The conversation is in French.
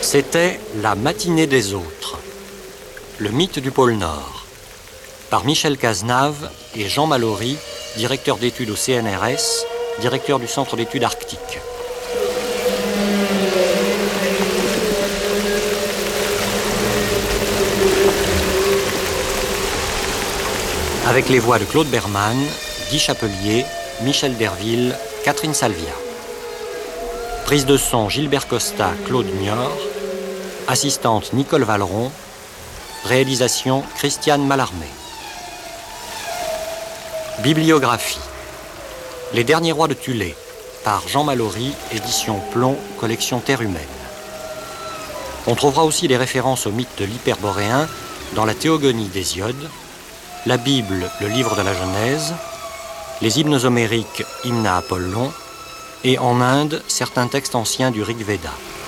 C'était La matinée des autres, le mythe du pôle Nord, par Michel Cazenave et Jean Mallory, directeur d'études au CNRS, directeur du Centre d'études arctiques. Avec les voix de Claude Berman, Guy Chapelier, Michel Derville, Catherine Salvia. Prise de son Gilbert Costa, Claude Niort. Assistante Nicole Valeron. Réalisation Christiane Mallarmé. Bibliographie. Les derniers rois de Thulé, par Jean Mallory, édition Plomb, collection Terre humaine. On trouvera aussi des références au mythe de l'Hyperboréen dans la Théogonie d'Hésiode, la Bible, le livre de la Genèse, les hymnes homériques, hymnes à Apollon, et en Inde, certains textes anciens du Rig Veda.